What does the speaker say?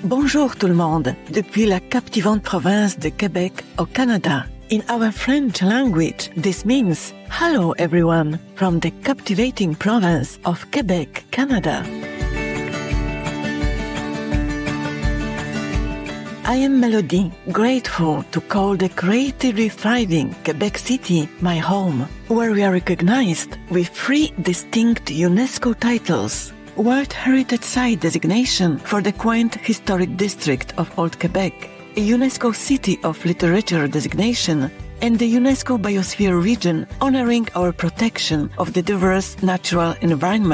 Bonjour tout le monde, depuis la captivante province de Québec au Canada. In our French language, this means hello everyone from the captivating province of Quebec, Canada. I am Melody, grateful to call the creatively thriving Quebec City my home, where we are recognized with 3 distinct UNESCO titles: World Heritage Site designation for the quaint historic district of Old Quebec, a UNESCO City of Literature designation, and the UNESCO Biosphere region honoring our protection of the diverse natural environment.